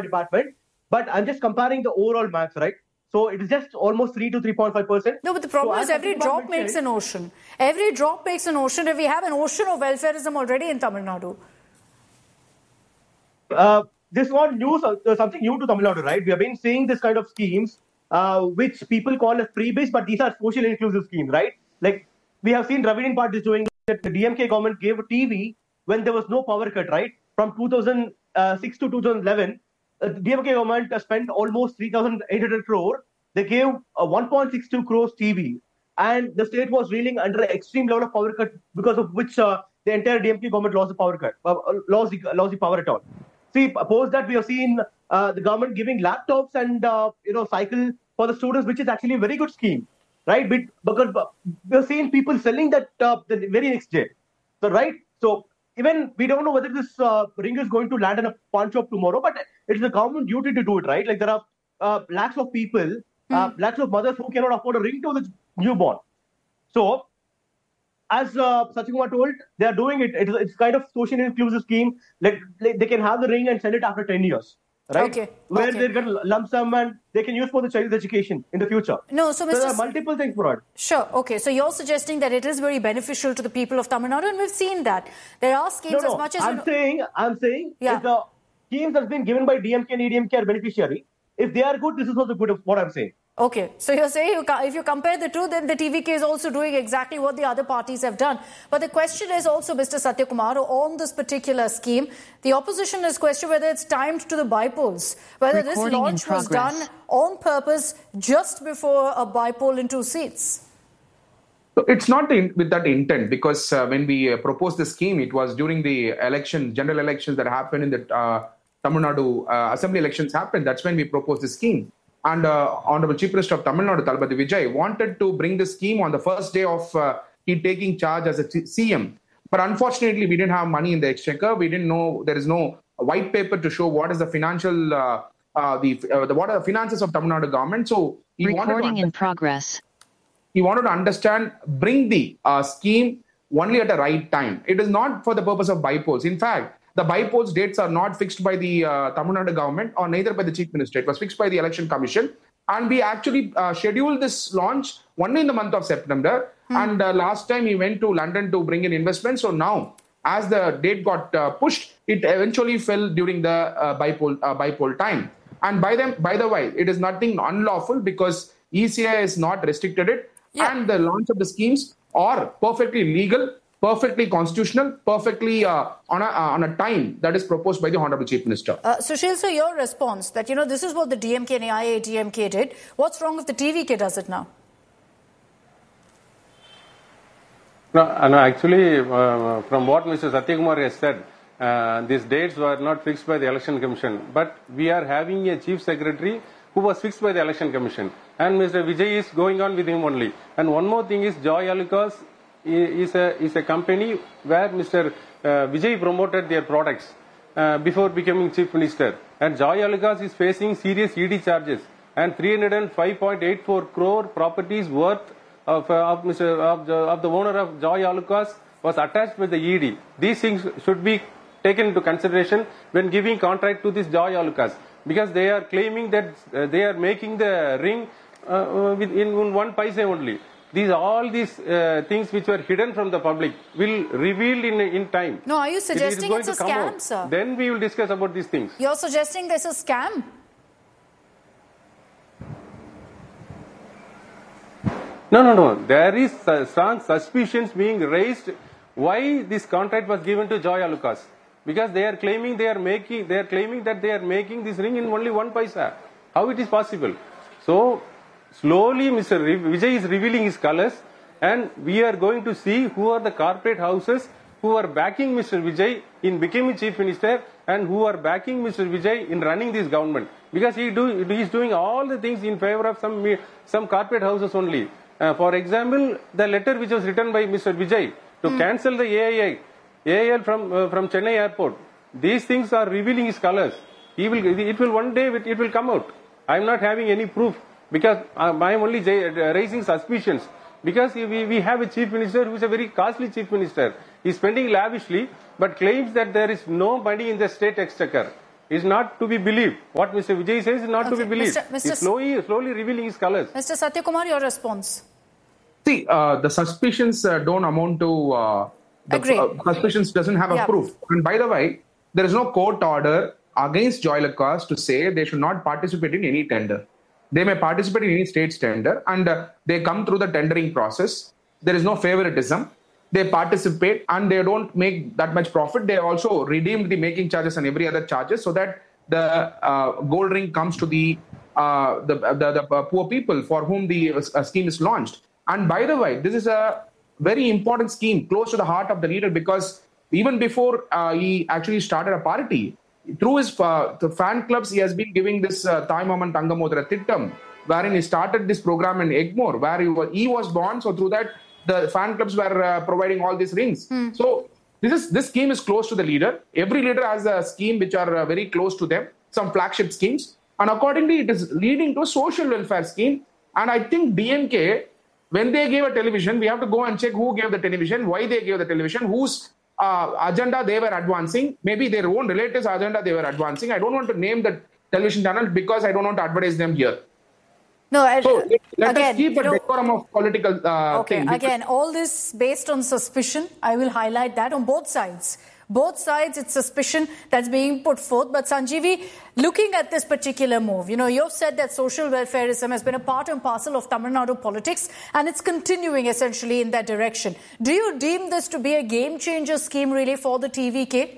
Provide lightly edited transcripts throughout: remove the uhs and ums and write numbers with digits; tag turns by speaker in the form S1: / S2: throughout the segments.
S1: department. But I'm just comparing the overall marks, right? So it is just almost 3 to 3.5%.
S2: No, but the problem is every drop makes an ocean. Every drop makes an ocean. If we have an ocean of welfareism already in Tamil Nadu.
S1: This is not new, something new to Tamil Nadu, right? We have been seeing this kind of schemes, which people call as freebies, but these are socially inclusive schemes, right? Like we have seen Dravidian parties doing that. The DMK government gave a TV when there was no power cut, right? From 2006 to 2011, the DMK government spent almost 3,800 crore. They gave 1.62 crores TV, and the state was reeling under an extreme level of power cut, because of which the entire DMK government lost the power cut, lost the power at all. See, post that we have seen the government giving laptops and cycle for the students, which is actually a very good scheme, right? Because we have seen people selling that the very next day, so right. So even we don't know whether this ring is going to land in a pawn shop tomorrow, but it's the government duty to do it, right? Like there are lakhs of people, lakhs of mothers who cannot afford a ring to the newborn. So, as Satyakumar told, they are doing it. It's kind of socially inclusive scheme. Like they can have the ring and sell it after 10 years, right?
S2: Okay.
S1: Where they get lump sum and they can use for the child's education in the future.
S2: No, so
S1: there are multiple things for it.
S2: Sure. Okay. So you're suggesting that it is very beneficial to the people of Tamil Nadu, and we've seen that there are schemes as much as.
S1: I'm saying if the schemes that's been given by DMK and EDMK are beneficiary, if they are good, this is also good of what I'm saying.
S2: Okay, so you're saying if you compare the two, then the TVK is also doing exactly what the other parties have done. But the question is also, Mr. Satyakumar, on this particular scheme, the opposition has questioned whether it's timed to the bypolls, whether this launch was done on purpose just before a bypoll in 2 seats.
S3: So it's not with that intent, because when we proposed the scheme, it was during the general elections that happened in the Tamil Nadu assembly elections happened. That's when we proposed the scheme. And Honorable Chief Minister of Tamil Nadu, Thalapathy Vijay, wanted to bring the scheme on the first day of he taking charge as a CM. But unfortunately, we didn't have money in the exchequer. We didn't know, there is no white paper to show what is the financial, what are the finances of Tamil Nadu government. So he wanted to understand, bring the scheme only at the right time. It is not for the purpose of bypolls. In fact, the bypolls dates are not fixed by the Tamil Nadu government or neither by the Chief Minister. It was fixed by the Election Commission. And we actually scheduled this launch only in the month of September. And last time he went to London to bring in investment. So now, as the date got pushed, it eventually fell during the bypoll time. And by the way, it is nothing unlawful, because ECI has not restricted it. Yeah. And the launch of the schemes are perfectly legal, perfectly constitutional, perfectly on a time that is proposed by the Honorable Chief Minister.
S2: Sushil, so your response that, this is what the DMK and AIADMK did. What's wrong if the TVK does it now?
S4: No, actually, from what Mr. Satyakumar has said, these dates were not fixed by the Election Commission. But we are having a Chief Secretary who was fixed by the Election Commission. And Mr. Vijay is going on with him only. And one more thing is, Joy Alucas is a company where Mr. Vijay promoted their products before becoming Chief Minister. And Joy Alucas is facing serious ED charges. And 305.84 crore properties worth of the owner of Joy Alucas was attached with the ED. These things should be taken into consideration when giving contract to this Joy Alucas, because they are claiming that they are making the ring in 1 paise only. All these things which were hidden from the public will reveal in time.
S2: No, are you suggesting it's a scam, sir?
S4: Then we will discuss about these things.
S2: You're suggesting there's a scam?
S4: No. There is strong suspicions being raised why this contract was given to Joy Alucas. Because they are claiming that they are making this ring in only 1 paisa. How it is possible? So slowly Mr. Vijay is revealing his colors, and we are going to see who are the corporate houses who are backing Mr. Vijay in becoming Chief Minister and who are backing Mr. Vijay in running this government. Because he is doing all the things in favor of some corporate houses only. For example, the letter which was written by Mr. Vijay to cancel the AIL from Chennai airport. These things are revealing his colors. It will one day it will come out. I am not having any proof, because I am only raising suspicions. Because we have a Chief Minister who is a very costly Chief Minister. He is spending lavishly, but claims that there is no money in the state exchequer. is not to be believed. What Mr. Vijay says is not to be believed. He's slowly revealing his colors.
S2: Mr. Satyakumar, your response?
S3: See, the suspicions don't amount to... suspicions doesn't have a proof. And by the way, there is no court order against Joy Lucas to say they should not participate in any tender. They may participate in any state's tender, and they come through the tendering process. There is no favoritism. They participate and they don't make that much profit. They also redeemed the making charges and every other charges so that the gold ring comes to the poor people for whom the scheme is launched. And by the way, this is a very important scheme close to the heart of the leader, because even before he actually started a party, through his the fan clubs, he has been giving this Thai Maman Tangamodra Tittam, wherein he started this program in Egmore, where he was born. So through that, the fan clubs were providing all these rings. So this scheme is close to the leader. Every leader has a scheme which are very close to them, some flagship schemes. And accordingly, it is leading to a social welfare scheme. And I think DMK, when they gave a television, we have to go and check who gave the television, why they gave the television, whose agenda they were advancing. Maybe their own relatives' agenda they were advancing. I don't want to name the television channel because I don't want to advertise them here.
S2: No,
S3: so let us keep a decorum of political
S2: thing. Again, all this based on suspicion. I will highlight that on both sides. Both sides, it's suspicion that's being put forth. But Sanjeevi, looking at this particular move, you've said that social welfareism has been a part and parcel of Tamil Nadu politics, and it's continuing essentially in that direction. Do you deem this to be a game-changer scheme really for the TVK?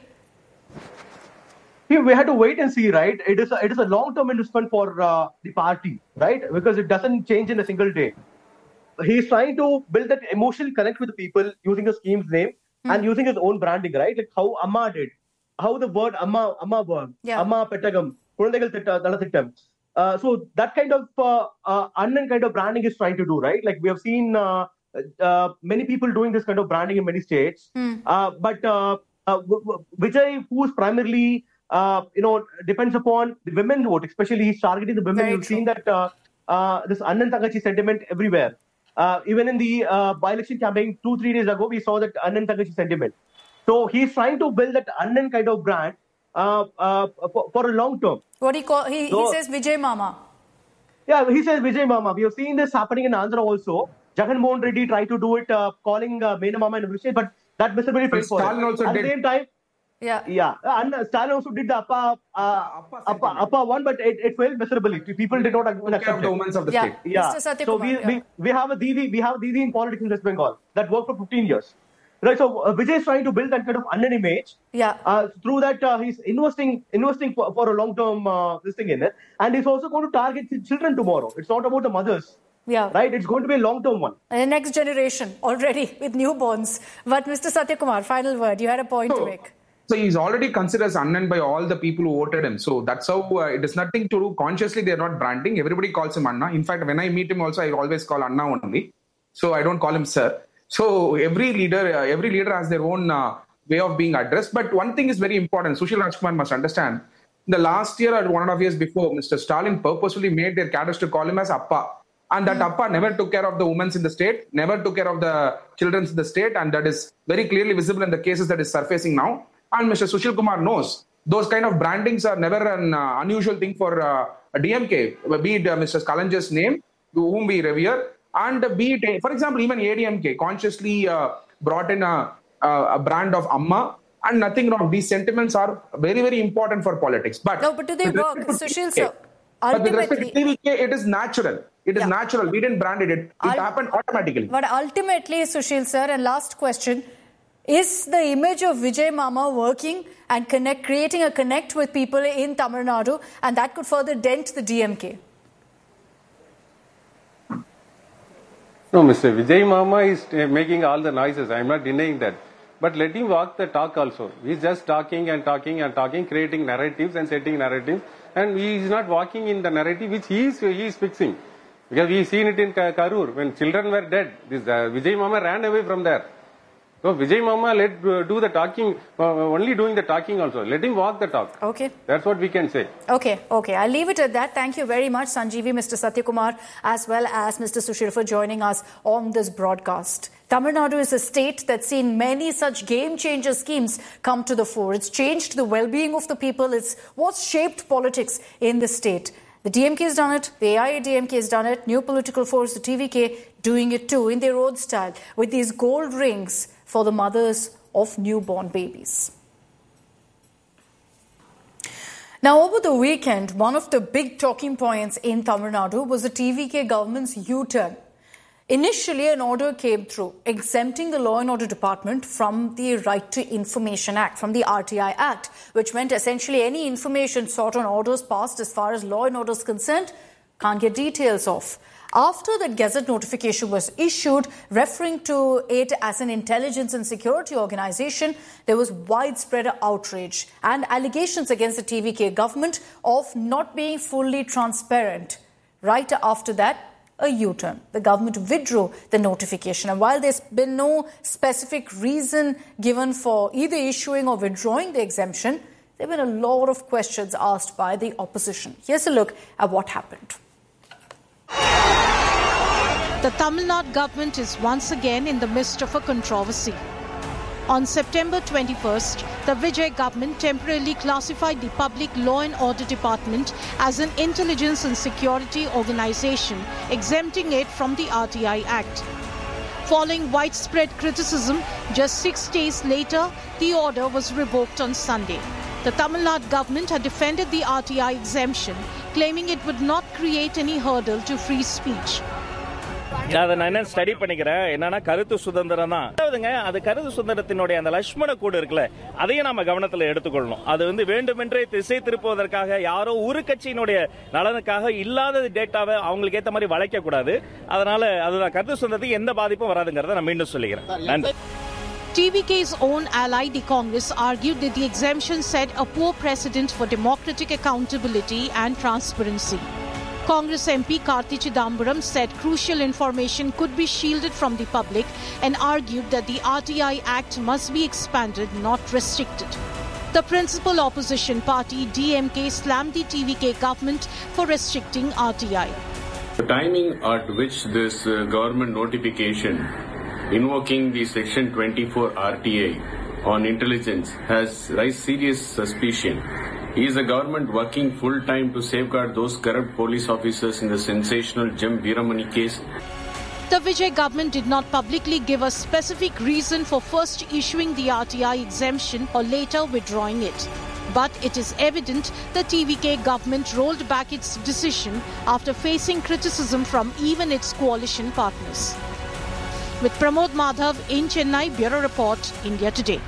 S1: We had to wait and see, right? It is a long-term investment for the party, right? Because it doesn't change in a single day. He's trying to build that emotional connect with the people using the scheme's name and using his own branding, right? Like how Amma did, how the word Amma worked, Amma Pettagam, Kulandagal Thittam. So that kind of Annan kind of branding is trying to do, right? Like we have seen many people doing this kind of branding in many states. But Vijay, who's primarily depends upon the women vote, especially he's targeting the women. You've seen that this Annan Thangachi sentiment everywhere. Even in the by-election campaign 2-3 days ago, we saw that Annan Thangachi sentiment. So he's trying to build that Annan kind of brand for a long term.
S2: What he says Vijay Mama.
S1: Yeah, he says Vijay Mama. We have seen this happening in Andhra also. Jagan Mohan Reddy tried to do it, calling Mena Mama and Vijay, but that miserably failed for him.
S3: Also
S1: at the same time, and Stalin also did the Appa one, but it failed miserably. People did not accept
S3: the women of the state.
S1: Yeah. So we have a Didi in politics in West Bengal that worked for 15 years. Right. So Vijay is trying to build that kind of Annan image. Through that, he's investing for a long term this thing in it, and he's also going to target his children tomorrow. It's not about the mothers. Right. It's going to be a long term one.
S2: The next generation already with newborns. But Mr. Satyakumar, final word. You had a point to make.
S3: So he's already considered as Annan by all the people who voted him. So that's how it is nothing to do. Consciously, they are not branding. Everybody calls him Anna. In fact, when I meet him also, I always call Anna only. So I don't call him sir. So every leader has their own way of being addressed. But one thing is very important. Sushil Rajkumar must understand. In the last year or 1.5 years before, Mr. Stalin purposefully made their cadres to call him as Appa. And that Appa never took care of the women in the state, never took care of the children in the state. And that is very clearly visible in the cases that is surfacing now. And Mr. Sushil Kumar knows those kind of brandings are never an unusual thing for a DMK, be it Mr. Kalanja's name, whom we revere, and be it, for example, even ADMK consciously brought in a brand of Amma, and nothing wrong. These sentiments are very, very important for politics. But
S2: do they work, Sushil sir?
S3: But with respect to TVK, it is natural. It is natural. We didn't brand it. It happened automatically.
S2: But ultimately, Sushil sir, and last question, is the image of Vijay Mama working and creating a connect with people in Tamil Nadu, and that could further dent the DMK?
S4: No, Mr. Vijay Mama is making all the noises. I am not denying that. But let him walk the talk also. He is just talking and talking and talking, creating narratives and setting narratives. And he is not walking in the narrative which he is fixing. Because we have seen it in Karur. When children were dead, this Vijay Mama ran away from there. So Vijay Mama do the talking, only doing the talking also. Let him walk the talk.
S2: Okay.
S4: That's what we can say.
S2: Okay. I'll leave it at that. Thank you very much, Sanjeevi, Mr. Satyakumar, as well as Mr. Sushil for joining us on this broadcast. Tamil Nadu is a state that's seen many such game-changer schemes come to the fore. It's changed the well-being of the people. It's what's shaped politics in the state. The DMK has done it. The AIADMK has done it. New political force, the TVK, doing it too in their own style with these gold rings for the mothers of newborn babies. Now, over the weekend, one of the big talking points in Tamil Nadu was the TVK government's U-turn. Initially, an order came through exempting the Law and Order Department from the Right to Information Act, from the RTI Act, which meant essentially any information sought on orders passed as far as law and order is concerned, can't get details of. After that Gazette notification was issued, referring to it as an intelligence and security organization, there was widespread outrage and allegations against the TVK government of not being fully transparent. Right after that, a U-turn. The government withdrew the notification. And while there's been no specific reason given for either issuing or withdrawing the exemption, there have been a lot of questions asked by the opposition. Here's a look at what happened.
S5: The Tamil Nadu government is once again in the midst of a controversy. On September 21st, the Vijay government temporarily classified the Public Law and Order Department as an intelligence and security organization, exempting it from the RTI Act. Following widespread criticism, just 6 days later, the order was revoked on Sunday. The Tamil Nadu government had defended the RTI exemption, claiming it would not create any hurdle to free speech.
S6: அதை நான் என்ன study பண்ணிக்கிறேன் என்னன்னா கருத்து சுதந்திரம் தான். அது கருத்து சுதந்திரத்தினுடைய அந்த லட்சுமண கோடு இருக்குல்ல, அதையும் நம்ம கவனத்தில் எடுத்துக்கொள்ளணும். அது வேண்டுமென்றே திசை திருப்புவதற்காக யாரோ ஒரு கட்சியினுடைய நலனுக்காக இல்லாத டேட்டாவை அவங்களுக்கு ஏற்ற மாதிரி வளைக்க கூடாது. அதனால அதுதான் கருத்து சுதந்திரத்துக்கு எந்த பாதிப்பும் வராதுங்கிறத நான் மீண்டும் சொல்லிக்கிறேன். நன்றி.
S5: TVK's own ally, the Congress, argued that the exemption set a poor precedent for democratic accountability and transparency. Congress MP Karthi Chidambaram said crucial information could be shielded from the public and argued that the RTI Act must be expanded, not restricted. The principal opposition party, DMK, slammed the TVK government for restricting RTI.
S7: The timing at which this government notification invoking the Section 24 RTA on intelligence has raised serious suspicion. Is the government working full-time to safeguard those corrupt police officers in the sensational Gem Veeramani case?
S5: The Vijay government did not publicly give a specific reason for first issuing the RTI exemption or later withdrawing it. But it is evident the TVK government rolled back its decision after facing criticism from even its coalition partners. With Pramod Madhav in Chennai, Bureau Report, India Today.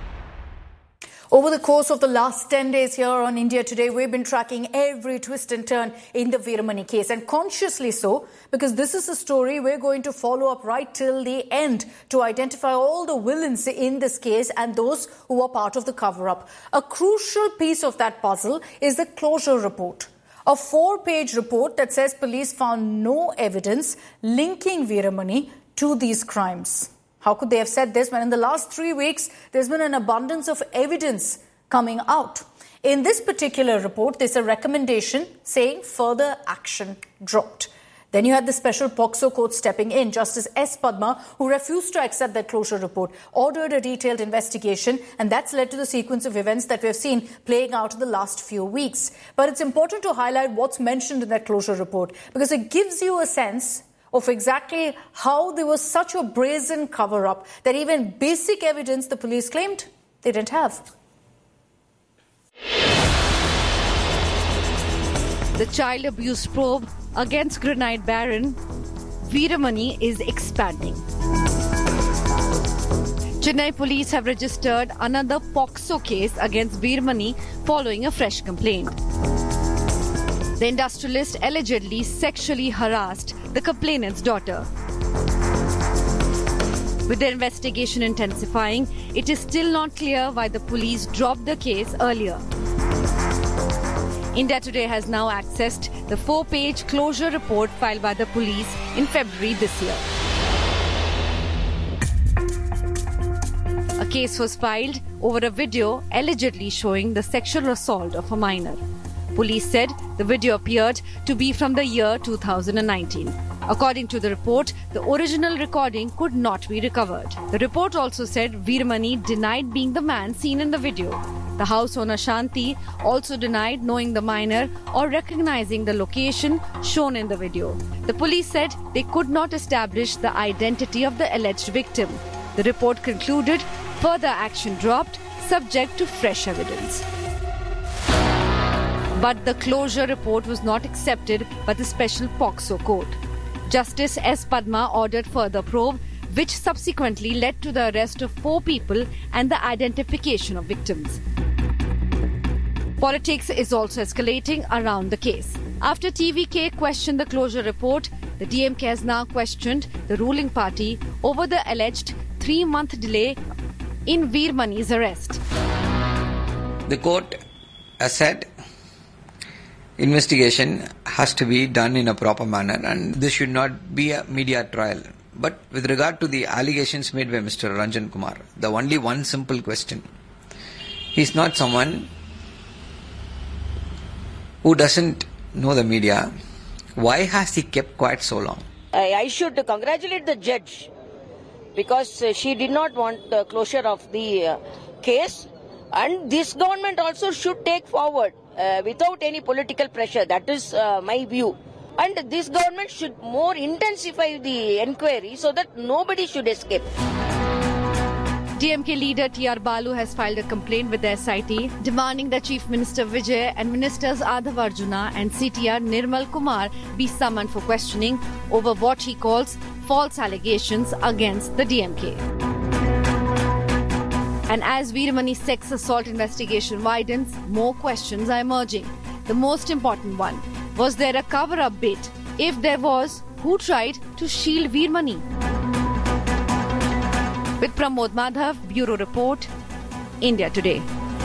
S2: Over the course of the last 10 days here on India Today, we've been tracking every twist and turn in the Veeramani case, and consciously so, because this is a story we're going to follow up right till the end to identify all the villains in this case and those who were part of the cover-up. A crucial piece of that puzzle is the closure report. A 4-page report that says police found no evidence linking Veeramani to these crimes. How could they have said this when in the last 3 weeks there's been an abundance of evidence coming out? In this particular report, there's a recommendation saying further action dropped. Then you had the special POCSO court stepping in. Justice S. Padma, who refused to accept that closure report, ordered a detailed investigation, and that's led to the sequence of events that we've seen playing out in the last few weeks. But it's important to highlight what's mentioned in that closure report because it gives you a sense of exactly how there was such a brazen cover-up that even basic evidence the police claimed they didn't have.
S8: The child abuse probe against Grenade Baron Veeramani is expanding. Chennai police have registered another POCSO case against Veeramani following a fresh complaint. The industrialist allegedly sexually harassed the complainant's daughter. With the investigation intensifying, it is still not clear why the police dropped the case earlier. India Today has now accessed the 4-page closure report filed by the police in February this year. A case was filed over a video allegedly showing the sexual assault of a minor. Police said the video appeared to be from the year 2019. According to the report, the original recording could not be recovered. The report also said Veeramani denied being the man seen in the video. The house owner Shanti also denied knowing the minor or recognizing the location shown in the video. The police said they could not establish the identity of the alleged victim. The report concluded further action dropped, subject to fresh evidence. But the closure report was not accepted by the special POCSO court. Justice S. Padma ordered further probe, which subsequently led to the arrest of 4 people and the identification of victims. Politics is also escalating around the case. After TVK questioned the closure report, the DMK has now questioned the ruling party over the alleged 3-month delay in Veeramani's arrest.
S9: The court has said investigation has to be done in a proper manner and this should not be a media trial. But with regard to the allegations made by Mr. Ranjan Kumar, the only one simple question. He's not someone who doesn't know the media. Why has he kept quiet so long?
S10: I should congratulate the judge because she did not want the closure of the case, and this government also should take forward without any political pressure. That is my view. And this government should more intensify the inquiry so that nobody should escape.
S8: DMK leader T.R. Balu has filed a complaint with the SIT demanding that Chief Minister Vijay and Ministers Adhav Arjuna and CTR Nirmal Kumar be summoned for questioning over what he calls false allegations against the DMK. And as Veeramani's sex assault investigation widens, more questions are emerging. The most important one, was there a cover-up bid? If there was, who tried to shield Veeramani? With Pramod Madhav, Bureau Report, India Today.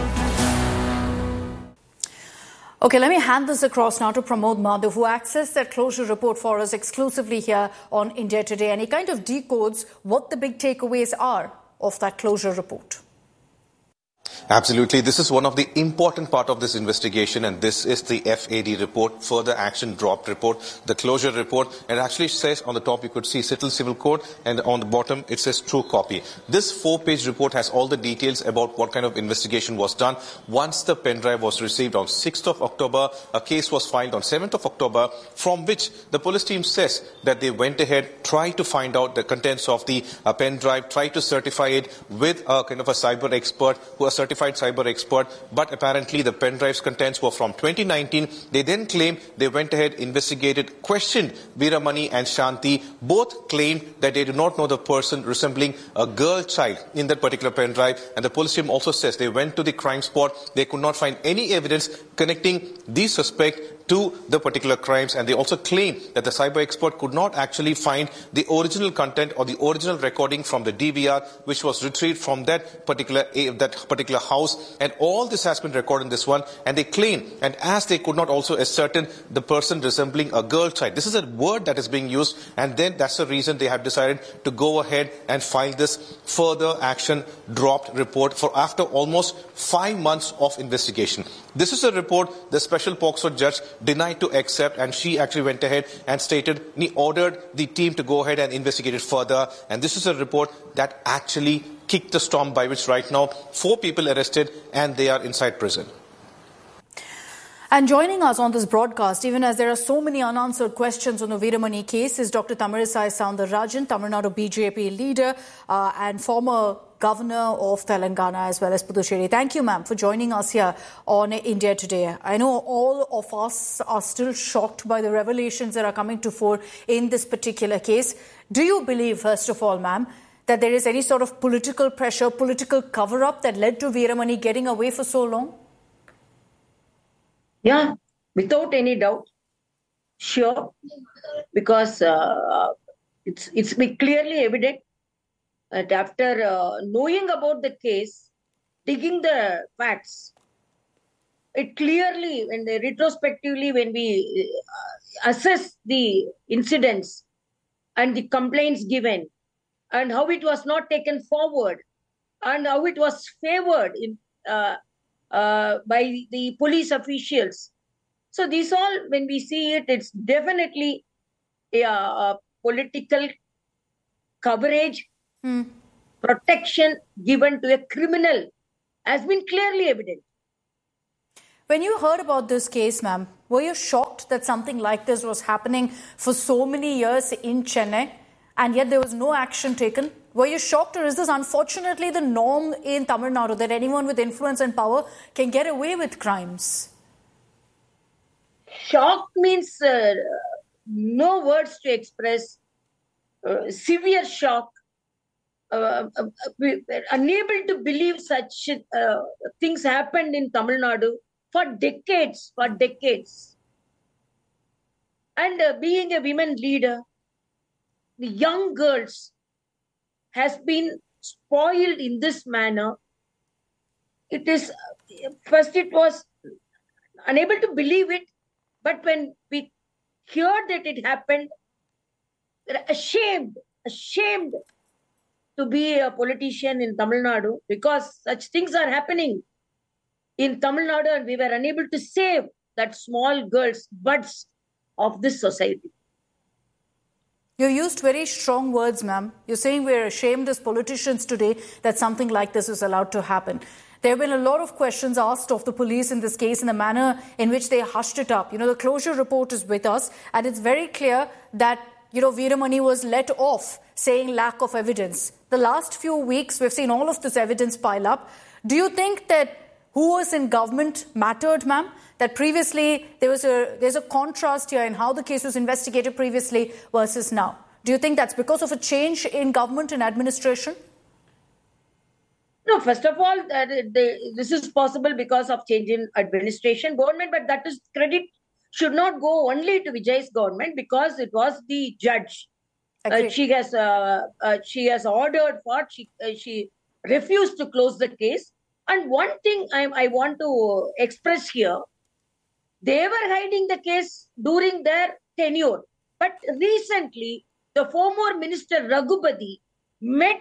S2: Okay, let me hand this across now to Pramod Madhav, who accessed that closure report for us exclusively here on India Today. And he kind of decodes what the big takeaways are of that closure report.
S11: Absolutely. This is one of the important part of this investigation, and this is the FAD report, further action dropped report, the closure report. And it actually says on the top you could see Settle Civil Code, and on the bottom it says true copy. This 4-page report has all the details about what kind of investigation was done. Once the pen drive was received on 6th of October, a case was filed on 7th of October, from which the police team says that they went ahead, tried to find out the contents of the pen drive, tried to certify it with a kind of a cyber expert, who a certified cyber expert, but apparently the pen drive's contents were from 2019. They then claimed they went ahead, investigated, questioned Veeramani and Shanti. Both claimed that they do not know the person resembling a girl child in that particular pen drive. And the police team also says they went to the crime spot. They could not find any evidence connecting the suspect to the particular crimes, and they also claim that the cyber expert could not actually find the original content or the original recording from the DVR which was retrieved from that particular house, and all this has been recorded in this one. And they claim, and as they could not also ascertain the person resembling a girl child, this is a word that is being used, and then that's the reason they have decided to go ahead and file this further action dropped report for after almost 5 months of investigation. This is a report the special POCSO judge denied to accept, and she actually went ahead and stated he ordered the team to go ahead and investigate it further. And this is a report that actually kicked the storm, by which right now 4 people arrested and they are inside prison.
S2: And joining us on this broadcast, even as there are so many unanswered questions on the Veeramani case, is Dr. Tamilisai Soundararajan, Tamil Nadu BJP leader and former Governor of Telangana as well as Puducherry. Thank you, ma'am, for joining us here on India Today. I know all of us are still shocked by the revelations that are coming to fore in this particular case. Do you believe, first of all, ma'am, that there is any sort of political pressure, political cover-up that led to Veeramani getting away for so long?
S10: Yeah, without any doubt. Sure. Because it's clearly evident that after knowing about the case, digging the facts, it clearly, and retrospectively, when we assess the incidents and the complaints given, and how it was not taken forward, and how it was favored by the police officials, So these all, when we see it, it's definitely a political coverage, protection given to a criminal has been clearly evident.
S2: When you heard about this case, ma'am, were you shocked that something like this was happening for so many years in Chennai and yet there was no action taken? Were you shocked, or is this unfortunately the norm in Tamil Nadu, that anyone with influence and power can get away with crimes?
S10: Shock means no words to express. Severe shock. Unable to believe such things happened in Tamil Nadu for decades. And being a women leader, the young girls has been spoiled in this manner. It is, first it was unable to believe it, but when we heard that it happened, ashamed to be a politician in Tamil Nadu, because such things are happening in Tamil Nadu and we were unable to save that small girls, buds of this society.
S2: You used very strong words, ma'am. You're saying we're ashamed as politicians today that something like this is allowed to happen. There have been a lot of questions asked of the police in this case in the manner in which they hushed it up. The closure report is with us, and it's very clear that, Veeramani was let off, saying lack of evidence. The last few weeks, we've seen all of this evidence pile up. Do you think that who was in government mattered, ma'am? That previously there's a contrast here in how the case was investigated previously versus now. Do you think that's because of a change in government and administration?
S10: No, first of all, this is possible because of change in administration, government, but that is credit should not go only to Vijay's government because it was the judge. She has ordered for, she refused to close the case. And one thing I want to express here, they were hiding the case during their tenure. But recently, the former minister Raghupati met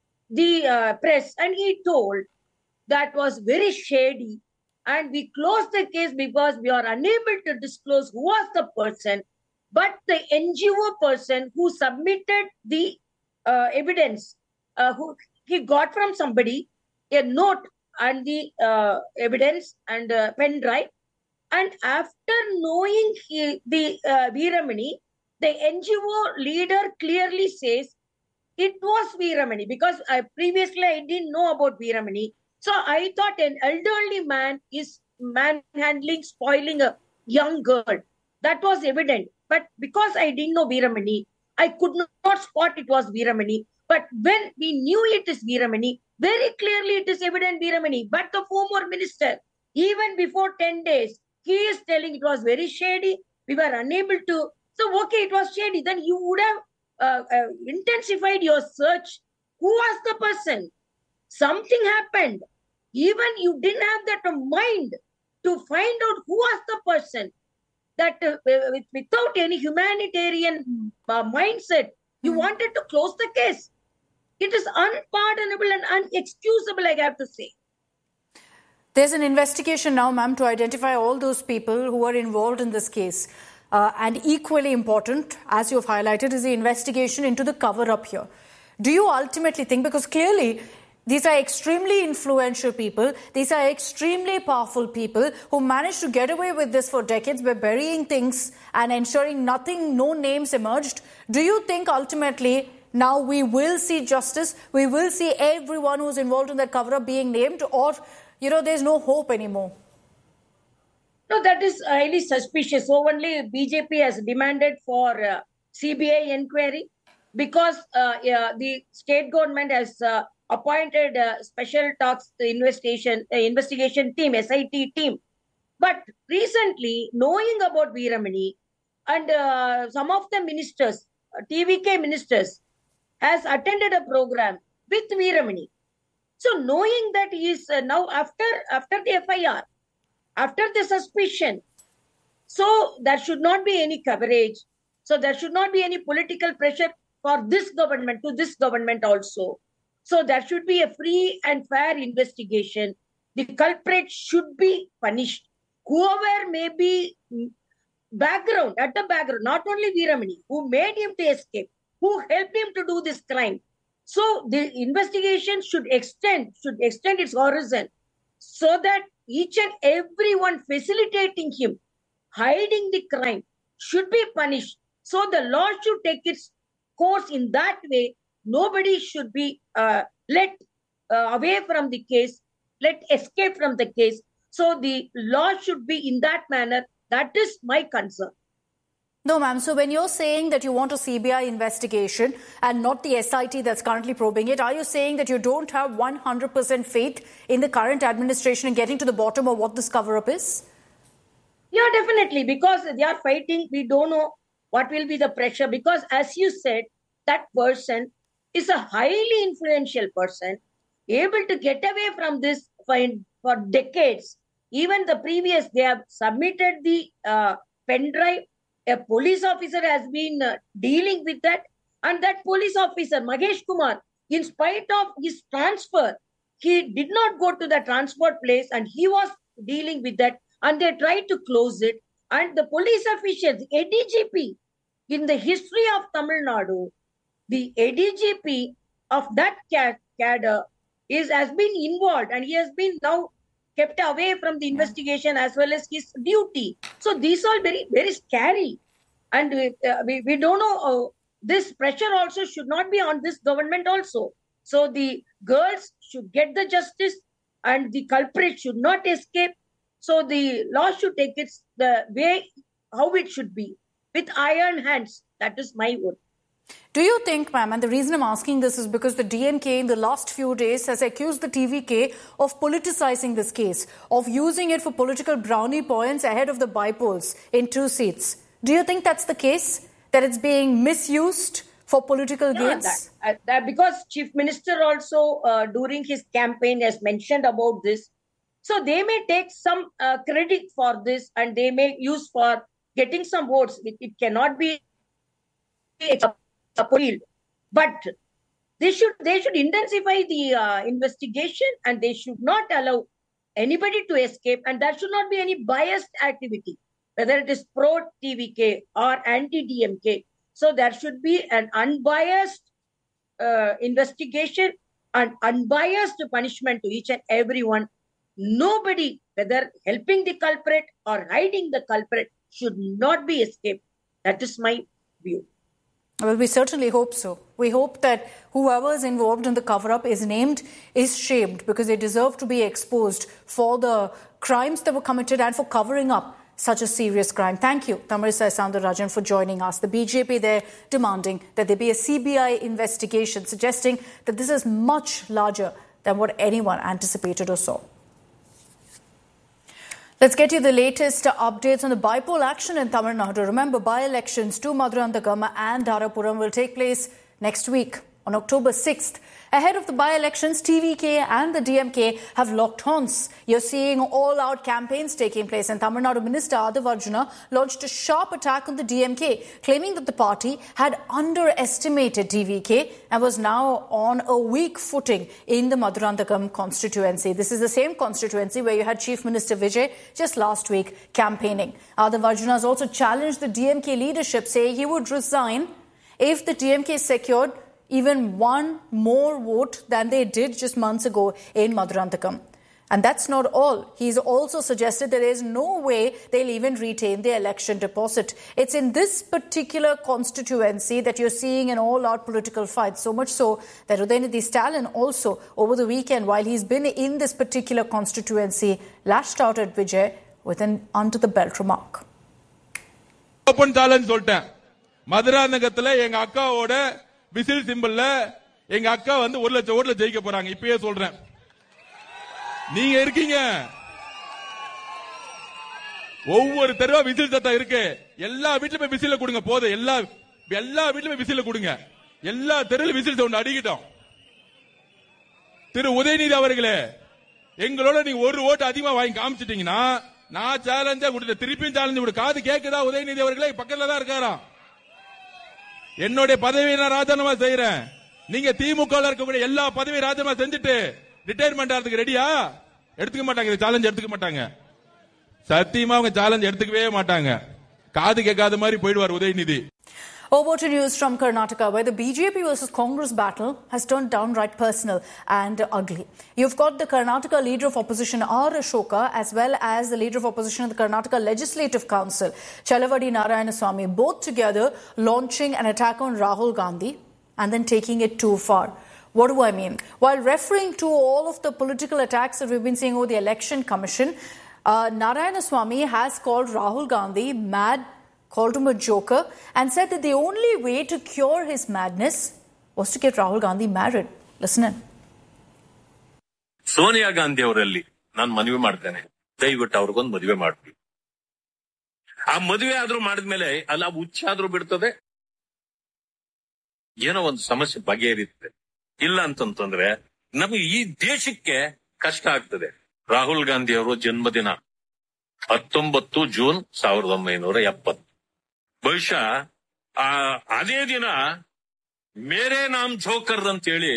S10: the press and he told that was very shady and we closed the case because we are unable to disclose who was the person, but the NGO person who submitted the evidence, who he got from somebody a note and the evidence and pen drive. And after knowing the Veeramani, the NGO leader clearly says it was Veeramani because previously I didn't know about Veeramani. So I thought an elderly man is manhandling, spoiling a young girl. That was evident. But because I didn't know Veeramani, I could not spot it was Veeramani. But when we knew it is Veeramani, very clearly it is evident Veeramani. But the former minister, even before 10 days, he is telling it was very shady. We were unable to. So, okay, it was shady. Then you would have intensified your search. Who was the person? Something happened. Even you didn't have that mind to find out who was the person. That without any humanitarian mindset, you wanted to close the case. It is unpardonable and unexcusable, I have to say.
S2: There's an investigation now, ma'am, to identify all those people who are involved in this case. And equally important, as you've highlighted, is the investigation into the cover-up here. Do you ultimately think, because clearly these are extremely influential people, these are extremely powerful people who managed to get away with this for decades by burying things and ensuring no names emerged. Do you think ultimately now we will see justice, we will see everyone who's involved in that cover-up being named, or there's no hope anymore?
S10: No, that is highly suspicious. So only BJP has demanded for CBI inquiry because the state government has appointed a special task investigation team, SIT team. But recently, knowing about Veeramani and some of the ministers, TVK ministers, has attended a program with Veeramani. So knowing that he is now after the FIR, after the suspicion, so there should not be any coverage. So there should not be any political pressure for this government, to this government also. So there should be a free and fair investigation. The culprit should be punished. whoever may be background, not only Veeramani, who made him to escape, who helped him to do this crime. So the investigation should extend its horizon so that each and everyone facilitating him, hiding the crime, should be punished. So the law should take its course in that way. Nobody should be let away from the case, let escape from the case. So the law should be in that manner. That is my concern.
S2: No, ma'am. So when you're saying that you want a CBI investigation and not the SIT that's currently probing it, are you saying that you don't have 100% faith in the current administration in getting to the bottom of what this cover-up is?
S10: Yeah, definitely. Because they are fighting, we don't know what will be the pressure. Because as you said, that person is a highly influential person, able to get away from this for decades. Even the previous, they have submitted the pen drive. A police officer has been dealing with that. And that police officer, Mahesh Kumar, in spite of his transfer, he did not go to the transport place and he was dealing with that. And they tried to close it. And the police officials, ADGP, in the history of Tamil Nadu, the ADGP of that cadre has been involved and he has been now kept away from the investigation as well as his duty. So these are very, very scary. And we don't know, this pressure also should not be on this government also. So the girls should get the justice and the culprit should not escape. So the law should take the way how it should be, with iron hands. That is my word.
S2: Do you think, ma'am, and the reason I'm asking this is because the DMK in the last few days has accused the TVK of politicizing this case, of using it for political brownie points ahead of the by-polls in 2 seats. Do you think that's the case? That it's being misused for political gains?
S10: That because Chief Minister also during his campaign has mentioned about this. So they may take some credit for this and they may use for getting some votes. It cannot be appealed. But they should intensify the investigation and they should not allow anybody to escape, and there should not be any biased activity, whether it is pro-TVK or anti-DMK. So there should be an unbiased investigation and unbiased punishment to each and everyone. Nobody, whether helping the culprit or hiding the culprit, should not be escaped. That is my view.
S2: Well, we certainly hope so. We hope that whoever is involved in the cover-up is named, is shamed, because they deserve to be exposed for the crimes that were committed and for covering up such a serious crime. Thank you, Tamilisai Soundararajan, for joining us. The BJP there demanding that there be a CBI investigation, suggesting that this is much larger than what anyone anticipated or saw. Let's get you the latest updates on the by-poll action in Tamil Nadu. Remember, by-elections to Maduranthagam and Dharapuram will take place next week on October 6th. Ahead of the by-elections, TVK and the DMK have locked horns. You're seeing all-out campaigns taking place, and Tamil Nadu Minister Adhiv Arjuna launched a sharp attack on the DMK, claiming that the party had underestimated TVK and was now on a weak footing in the Maduranthagam constituency. This is the same constituency where you had Chief Minister Vijay just last week campaigning. Adhiv Arjuna has also challenged the DMK leadership, saying he would resign if the DMK secured even one more vote than they did just months ago in Maduranthagam. And that's not all. He's also suggested there is no way they'll even retain the election deposit. It's in this particular constituency that you're seeing an all-out political fight. So much so that Udayanidhi Stalin also, over the weekend, while he's been in this particular constituency, lashed out at Vijay with an under-the-belt remark.
S12: Open challenge சொல்லிட்டேன். மதுராந்தகத்துல எங்க அக்காவோட whistle சிம்பிள்ல எங்க அக்கா வந்து 1 லட்சம் ஓட்ல ஜெயிக்க போறாங்க. இப்பயே சொல்றேன். நீங்க இருக்கீங்க. ஒவ்வொரு தெருவா விசில் சத்தம் இருக்கு. எல்லா வீட்லயும் போய் விசில கொடுங்க. போதும். எல்லா வீட்லயும் போய் விசில கொடுங்க. எல்லா தெருவிலும் விசில் சவுண்ட் அடிக்கட்டும். திரு உதயநிதி அவர்களே, எங்களோட நீங்க 1 ஓட்டு அதிகமா வாங்கி காமிச்சிட்டீங்கன்னா நான் சேலஞ்சா கொடுத்த திருப்பியும் சேலஞ்சு கொடு. காது கேக்குதா உதயநிதி அவர்களே? பக்கத்துல தான் இருக்காராம். என்னுடைய பதவியை நான் ராஜினாமா செய்யறேன். நீங்க திமுக இருக்கக்கூடிய எல்லா பதவியும் ராஜினாமா செஞ்சுட்டு ரிட்டையர்மெண்ட் ஆகிறதுக்கு ரெடியா? எடுத்துக்க மாட்டாங்க. சேலஞ்ச் எடுத்துக்க மாட்டாங்க. சத்தியமா அவங்க சேலஞ்ச் எடுத்துக்கவே மாட்டாங்க. காது கேட்காத மாதிரி போயிடுவார் Udhayanidhi.
S2: Over to news from Karnataka, where the BJP versus Congress battle has turned downright personal and ugly. You've got the Karnataka leader of opposition R. Ashoka as well as the leader of opposition of the Karnataka Legislative Council, Challavadi Narayanaswamy, both together launching an attack on Rahul Gandhi and then taking it too far. What do I mean? While referring to all of the political attacks that we've been seeing over the Election Commission, Narayanaswamy has called Rahul Gandhi mad, called him a joker, and said that the only way to cure his madness was to get Rahul Gandhi married. Listen in.
S13: Sonia Gandhi ಅವರಲ್ಲಿ ನಾನು ಮದುವೆ ಮಾಡ್ತೇನೆ, ದಯವಿಟ್ಟು ಅವ್ರಿಗೊಂದು ಮದುವೆ ಮಾಡ್ತೀವಿ. ಆ ಮದುವೆ ಆದ್ರೂ ಮಾಡಿದ್ಮೇಲೆ ಅಲ್ಲ ಹುಚ್ಚ ಆದ್ರೂ ಬಿಡ್ತದೆ, ಏನೋ ಒಂದು ಸಮಸ್ಯೆ ಬಗೆಹರಿಯುತ್ತೆ. ಇಲ್ಲ ಅಂತಂತಂದ್ರೆ ನಮಗೆ ಈ ದೇಶಕ್ಕೆ ಕಷ್ಟ ಆಗ್ತದೆ. ರಾಹುಲ್ ಗಾಂಧಿ ಅವರ ಜನ್ಮದಿನ 19 ಜೂನ್ 1970. ಬಹುಶಃ ಅದೇ ದಿನ ಮೇರೇ ನಾಮ್ ಜೋಕರ್ ಅಂತೇಳಿ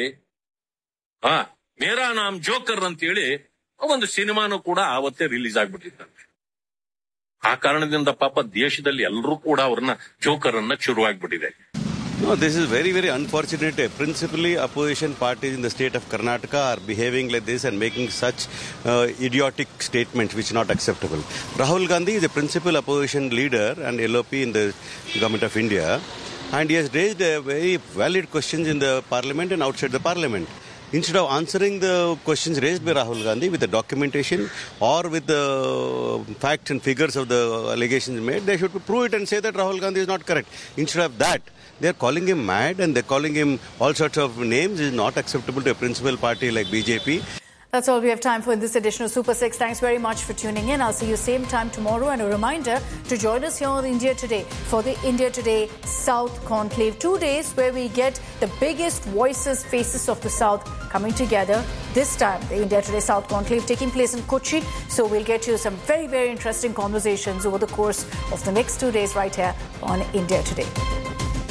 S13: ಮೇರಾ ನಾಮ್ ಜೋಕರ್ ಅಂತೇಳಿ ಒಂದು ಸಿನಿಮಾನು ಕೂಡ ಆವತ್ತೇ ರಿಲೀಸ್ ಆಗ್ಬಿಟ್ಟಿದ್ದಂತೆ. ಆ ಕಾರಣದಿಂದ ಪಾಪ ದೇಶದಲ್ಲಿ ಎಲ್ಲರೂ ಕೂಡ ಅವ್ರನ್ನ ಜೋಕರ್ ಅನ್ನ ಶುರುವಾಗ್ಬಿಟ್ಟಿದೆ.
S14: No, this is very, very unfortunate. Principally, opposition parties in the state of Karnataka are behaving like this and making such idiotic statements which are not acceptable. Rahul Gandhi is a principal opposition leader and LOP in the government of India, and he has raised very valid questions in the parliament and outside the parliament. Instead of answering the questions raised by Rahul Gandhi with the documentation or with the facts and figures of the allegations made, they should prove it and say that Rahul Gandhi is not correct. Instead of that, they are calling him mad and they are calling him all sorts of names. It is not acceptable to a principal party like BJP.
S2: That's all we have time for in this edition of Super 6. Thanks very much for tuning in. I'll see you same time tomorrow. And a reminder to join us here on India Today for the India Today South Conclave. 2 days where we get the biggest voices, faces of the South coming together. This time, the India Today South Conclave taking place in Kochi. So we'll get you some very, very interesting conversations over the course of the next 2 days right here on India Today.